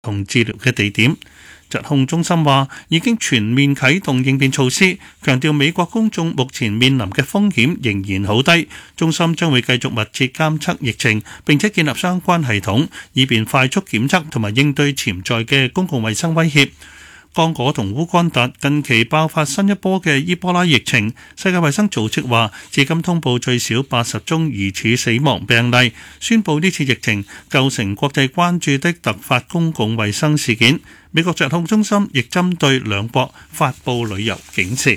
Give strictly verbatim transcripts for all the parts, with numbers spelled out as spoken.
同治療嘅地點。疾控中心話已經全面啟動應變措施，強調美國公眾目前面臨嘅風險仍然好低。中心將會繼續密切監測疫情，並且建立相關系統，以便快速檢測同埋應對潛在嘅公共衛生威脅。剛果同烏干達近期爆發新一波嘅伊波拉疫情，世界衛生組織話至今通報最少八十宗疑似死亡病例，宣布呢次疫情構成國際關注的突發公共衛生事件。美國疾控中心亦針對兩國發布旅遊警示。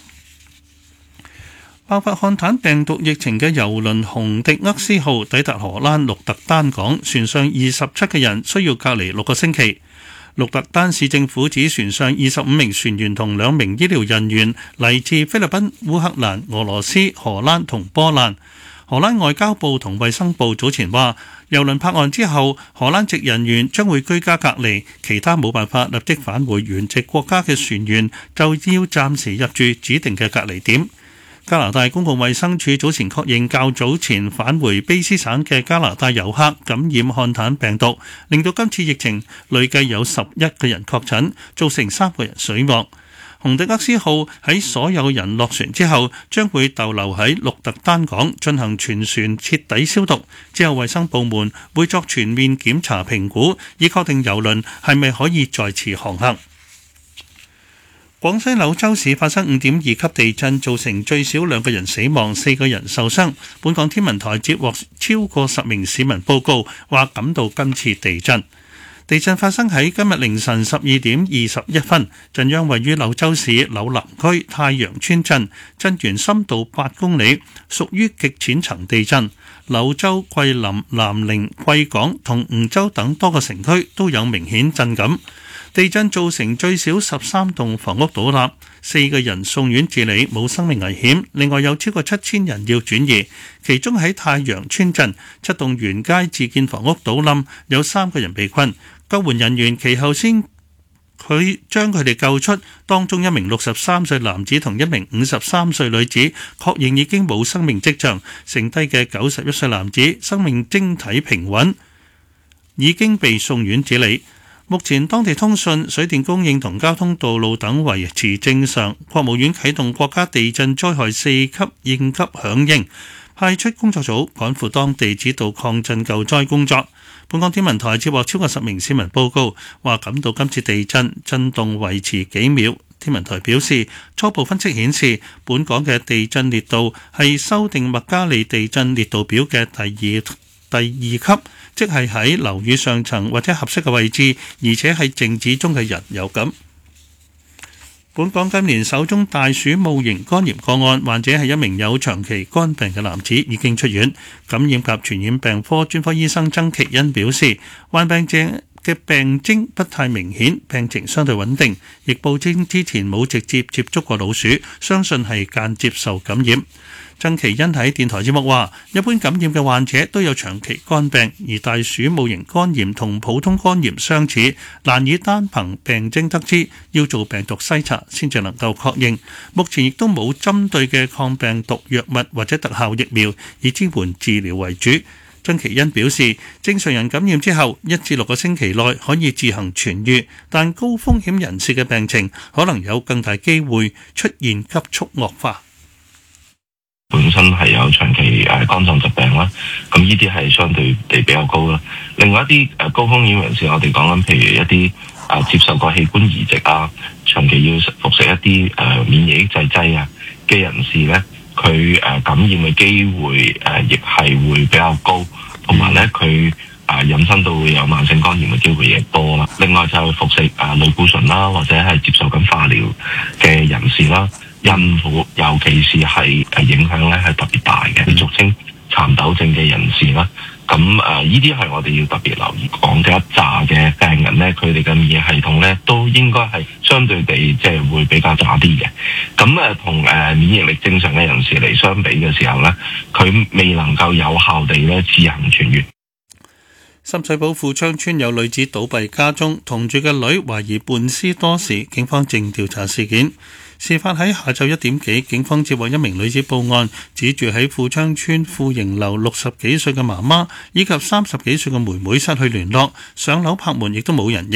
爆發漢坦病毒疫情嘅郵輪紅迪厄斯號抵達荷蘭鹿特丹港，船上二十七個人需要隔離六個星期。鹿特丹市政府指船上二十五名船員同兩名醫療人員嚟自菲律賓、烏克蘭、俄羅斯、荷蘭同波蘭。荷蘭外交部同衛生部早前話，郵輪泊岸之後，荷蘭籍人員將會居家隔離，其他冇辦法立即返回原籍國家嘅船員就要暫時入住指定嘅隔離點。加拿大公共衛生署早前確認，較早前返回卑斯省嘅加拿大遊客感染漢坦病毒，令到今次疫情累計有十一個人確診，造成三個人死亡。紅迪厄斯號喺所有人落船之後，將會逗留喺鹿特丹港進行全船徹底消毒，之後衛生部門會作全面檢查評估，以確定郵輪係咪可以再次航行。廣西柳州市發生五點二級地震，造成最少兩個人死亡，四個人受傷。本港天文台接獲超過十名市民報告，話感到今次地震。地震發生喺今日凌晨十二點二十一分，震央位於柳州市柳南區太陽村鎮，震源深度八公里，屬於極淺層地震。柳州、桂林、南寧、貴港同梧州等多個城區都有明顯震感。地震造成最少十三棟房屋倒塌，四個人送院治理，冇生命危險。另外有超過七千人要轉移，其中喺太陽村鎮七棟原街自建房屋倒冧，有三個人被困。救援人員其後先佢將佢哋救出，當中一名六十三歲男子同一名五十三歲女子確認已經冇生命跡象，剩低嘅九十一歲男子生命徵體平穩，已經被送院治理。目前當地通訊、水電供應同交通道路等維持正常。國務院啟動國家地震災害四級應急響應，派出工作組趕赴當地指導抗震救災工作。本港天文台接獲超過十名市民報告，話感到今次地震震動維持幾秒。天文台表示，初步分析顯示，本港嘅地震烈度係修訂麥加利地震烈度表嘅第二第二級，即係喺樓宇上層或者合適嘅位置，而且係靜止中嘅人有感。本港今年首宗大鼠戊型肝炎個案，患者係一名有長期肝病嘅男子，已經出院。感染及傳染病科專科醫生曾其恩表示，患病者嘅病徵不太明顯，病情相對穩定，亦報稱之前冇直接接觸過老鼠，相信係間接受感染。曾其恩喺電台節目話，一般感染嘅患者都有長期肝病，而大鼠戊型肝炎同普通肝炎相似，難以單憑病徵得知，要做病毒篩查先至能夠確認。目前亦都冇針對嘅抗病毒藥物或者特效疫苗，以支援治療為主。曾其恩表示，正常人感染之後一至六個星期內可以自行痊癒，但高風險人士嘅病情可能有更大機會出現急速惡化。 本身係有長期誒肝臟疾病啦，咁呢啲係相對地比較高啦。另外一啲誒高風險人士，我哋講緊譬如一啲誒接受過器官移植啊，長期要服食一啲誒免疫抑制劑啊嘅人士咧，佢誒感染嘅機會誒亦係會比較高，同埋咧佢誒引申到會有慢性肝炎嘅機會亦多啦。另外就係服食誒類固醇啦，或者係接受緊化療嘅人士啦。孕婦尤其是係誒影響咧係特別大嘅，俗稱蠶豆症嘅人士啦。咁誒呢啲係我哋要特別留意講嘅一紮嘅病人咧，佢哋嘅免疫系統咧都應該係相對地即係會比較差啲嘅。咁誒同誒免疫力正常嘅人士嚟相比嘅時候咧，佢未能夠有效地咧自行痊癒。 深水埗富昌村有女子倒斃家中，同住嘅女懷疑伴屍多時，警方正調查事件。事發喺下晝一點幾，警方接獲一名女子報案，指住喺富昌村富盈樓六十幾歲嘅媽媽以及三十幾歲嘅妹妹失去聯絡，上樓拍門亦都冇人應。